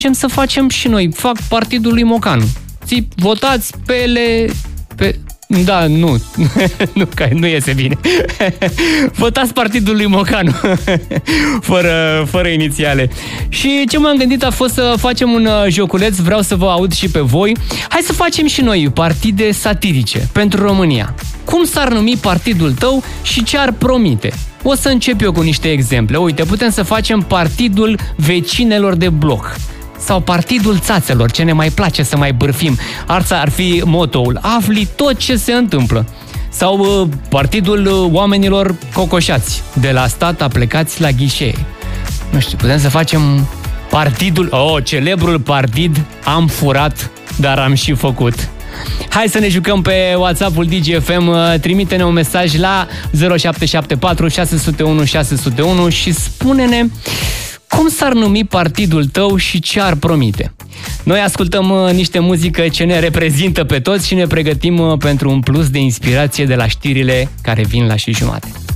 să facem și noi. Fac partidul lui Mocanu. Votați Da, nu. Nu iese bine. Votați partidul lui Mocanu. fără inițiale. Și ce m-am gândit a fost să facem un joculeț, vreau să vă aud și pe voi. Hai să facem și noi partide satirice pentru România. Cum s-ar numi partidul tău și ce ar promite? O să încep eu cu niște exemple. Uite, putem să facem partidul vecinelor de bloc. Sau partidul țațelor, ce ne mai place să mai bârfim. Asta ar fi motoul. Afli tot ce se întâmplă. Sau partidul oamenilor cocoșați. De la stat plecați la ghișee. Nu știu, putem să facem partidul... celebrul partid Am furat, dar am și făcut. Hai să ne jucăm pe WhatsApp-ul DGFM. Trimite-ne un mesaj la 0774 601 601 și spune-ne cum s-ar numi partidul tău și ce ar promite. Noi ascultăm niște muzică ce ne reprezintă pe toți și ne pregătim pentru un plus de inspirație de la știrile care vin la 6:30.